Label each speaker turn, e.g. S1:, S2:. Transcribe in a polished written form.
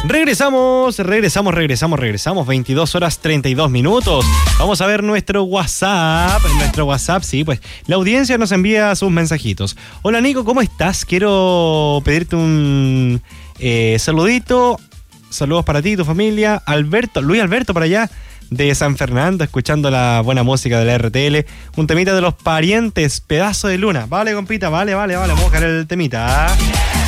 S1: Regresamos. 22 horas 32 minutos. Vamos a ver nuestro WhatsApp. Sí, pues la audiencia nos envía sus mensajitos. Hola Nico, ¿cómo estás? Quiero pedirte un saludito. Saludos para ti y tu familia. Luis Alberto para allá de San Fernando, escuchando la buena música de la RTL. Un temita de Los Parientes, Pedazo de Luna. Vale, compita, vale. Vamos a buscar el temita.